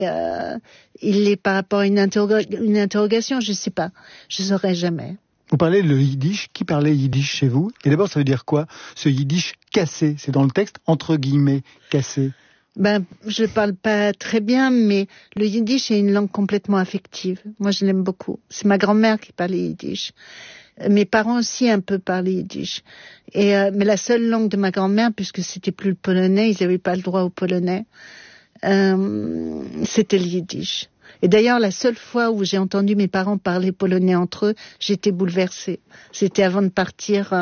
il l'est par rapport à une interrogation, je sais pas. Je saurais jamais. Vous parlez le yiddish. Qui parlait yiddish chez vous? Et d'abord, ça veut dire quoi, ce yiddish cassé? C'est dans le texte, entre guillemets, cassé. Je parle pas très bien, mais le yiddish est une langue complètement affective. Moi, je l'aime beaucoup. C'est ma grand-mère qui parlait yiddish. Mes parents aussi un peu parlaient yiddish. Mais la seule langue de ma grand-mère, puisque c'était plus le polonais, ils n'avaient pas le droit au polonais, c'était le yiddish. Et d'ailleurs, la seule fois où j'ai entendu mes parents parler polonais entre eux, j'étais bouleversée. C'était avant de partir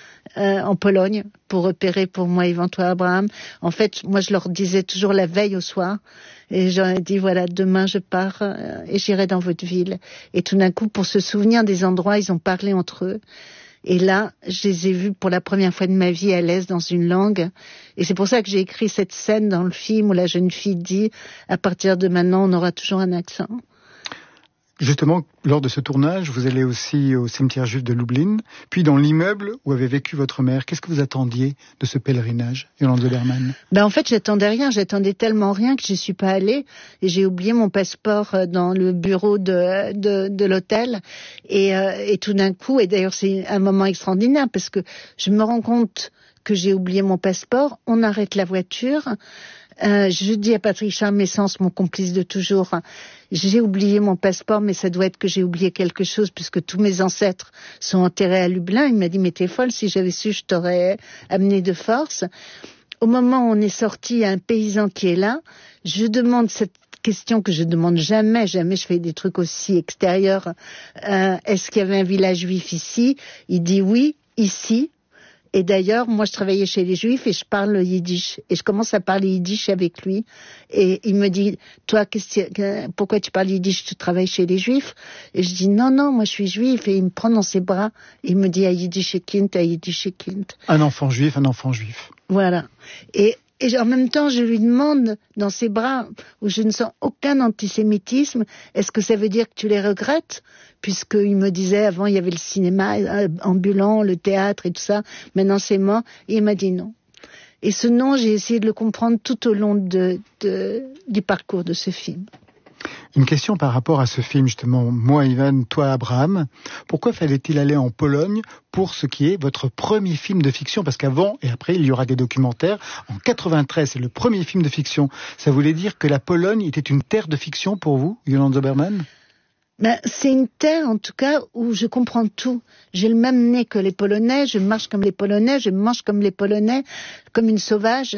en Pologne pour repérer pour moi Yvan Toi Abraham. En fait, moi, je leur disais toujours la veille au soir. Et j'aurais dit, voilà, demain je pars et j'irai dans votre ville. Et tout d'un coup, pour se souvenir des endroits, ils ont parlé entre eux. Et là, je les ai vus pour la première fois de ma vie à l'aise dans une langue. Et c'est pour ça que j'ai écrit cette scène dans le film où la jeune fille dit « À partir de maintenant, on aura toujours un accent ». Justement, lors de ce tournage, vous allez aussi au cimetière juif de Lublin, puis dans l'immeuble où avait vécu votre mère. Qu'est-ce que vous attendiez de ce pèlerinage, Yolande Zoberman? En fait, j'attendais rien. J'attendais tellement rien que je suis pas allée. Et j'ai oublié mon passeport dans le bureau de l'hôtel. Et tout d'un coup, et d'ailleurs, c'est un moment extraordinaire parce que je me rends compte que j'ai oublié mon passeport. On arrête la voiture. Je dis à Patrick Charles-Messens, mon complice de toujours, j'ai oublié mon passeport, mais ça doit être que j'ai oublié quelque chose puisque tous mes ancêtres sont enterrés à Lublin. Il m'a dit, mais t'es folle, si j'avais su, je t'aurais amené de force. Au moment où on est sorti, il y a un paysan qui est là. Je demande cette question que je demande jamais je fais des trucs aussi extérieurs. Est-ce qu'il y avait un village juif ici? Il dit oui, ici. Et d'ailleurs, moi, je travaillais chez les Juifs et je parle le yiddish. Et je commence à parler yiddish avec lui. Et il me dit, toi, pourquoi tu parles yiddish? Tu travailles chez les Juifs? Et je dis, non, moi, je suis juif. Et il me prend dans ses bras. Et il me dit, à yiddish kind, à yiddish kind. Un enfant juif. Voilà. Et en même temps, je lui demande, dans ses bras, où je ne sens aucun antisémitisme, est-ce que ça veut dire que tu les regrettes? Puisqu'il me disait, avant, il y avait le cinéma ambulant, le théâtre et tout ça. Maintenant, c'est mort. Et il m'a dit non. Et ce non, j'ai essayé de le comprendre tout au long du parcours de ce film. Une question par rapport à ce film, justement. Moi, Yvan, toi, Abraham. Pourquoi fallait-il aller en Pologne pour ce qui est votre premier film de fiction? Parce qu'avant et après, il y aura des documentaires. En 93, c'est le premier film de fiction. Ça voulait dire que la Pologne était une terre de fiction pour vous, Yolande Zoberman? C'est une terre, en tout cas, où je comprends tout. J'ai le même nez que les Polonais, je marche comme les Polonais, je mange comme les Polonais, comme une sauvage,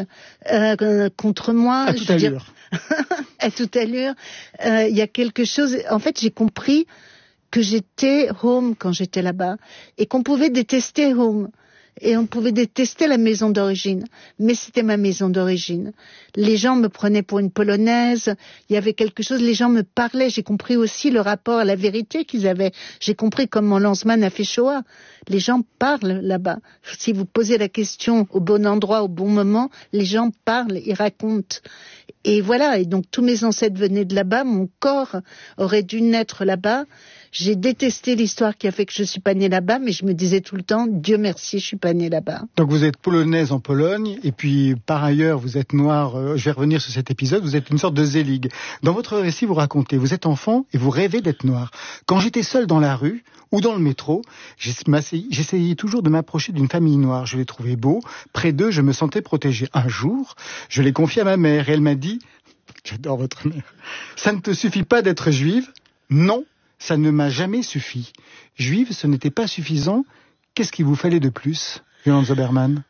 contre moi. À toute allure. À toute allure. Il y a quelque chose... En fait, j'ai compris que j'étais home quand j'étais là-bas et qu'on pouvait détester home. Et on pouvait détester la maison d'origine, mais c'était ma maison d'origine. Les gens me prenaient pour une Polonaise, il y avait quelque chose, les gens me parlaient, j'ai compris aussi le rapport à la vérité qu'ils avaient. J'ai compris comment Lanzmann a fait Shoah. Les gens parlent là-bas. Si vous posez la question au bon endroit, au bon moment, les gens parlent, ils racontent. Et voilà, et donc tous mes ancêtres venaient de là-bas, mon corps aurait dû naître là-bas. J'ai détesté l'histoire qui a fait que je suis pas née là-bas, mais je me disais tout le temps, Dieu merci, je suis pas née là-bas. Donc vous êtes polonaise en Pologne, et puis par ailleurs vous êtes noire, je vais revenir sur cet épisode, vous êtes une sorte de zélig. Dans votre récit, vous racontez, vous êtes enfant et vous rêvez d'être noire. Quand j'étais seule dans la rue ou dans le métro, j'essayais toujours de m'approcher d'une famille noire. Je les trouvais beaux, près d'eux je me sentais protégée. Un jour, je les confiais à ma mère et elle m'a dit, j'adore votre mère, ça ne te suffit pas d'être juive? Non. Ça ne m'a jamais suffi. Juive, ce n'était pas suffisant. Qu'est-ce qu'il vous fallait de plus, Yolande Zoberman?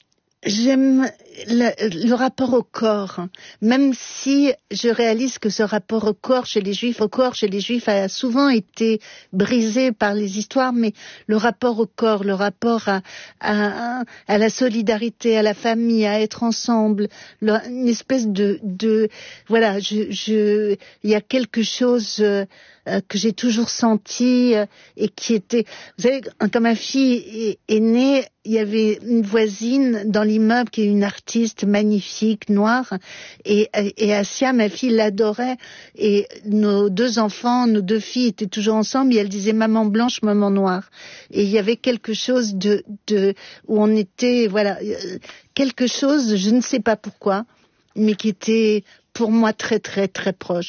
J'aime le rapport au corps, même si je réalise que ce rapport au corps chez les Juifs a souvent été brisé par les histoires, mais le rapport au corps, le rapport à la solidarité, à la famille, à être ensemble, une espèce de voilà, il y a quelque chose que j'ai toujours senti et qui était, vous savez, quand ma fille est née, il y avait une voisine dans l'immeuble qui est une artiste magnifique, noire, et Assia, ma fille, l'adorait, et nos deux filles étaient toujours ensemble, et elle disait maman blanche, maman noire. Et il y avait quelque chose où on était, voilà, quelque chose, je ne sais pas pourquoi, mais qui était pour moi très très très proche.